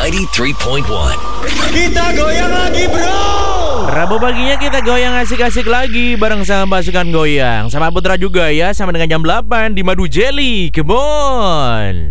93.1. Kita goyang lagi, bro. Rabu paginya kita goyang asik-asik lagi bareng sama pasukan goyang. Sama Putra juga ya, sama dengan jam 8 di Madu Jelly. Come on.